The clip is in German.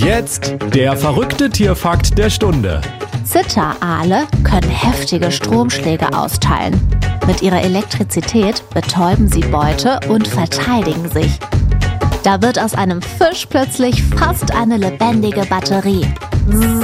jetzt der verrückte Tierfakt der Stunde. Zitteraale können heftige Stromschläge austeilen. Mit ihrer Elektrizität betäuben sie Beute und verteidigen sich. Da wird aus einem Fisch plötzlich fast eine lebendige Batterie.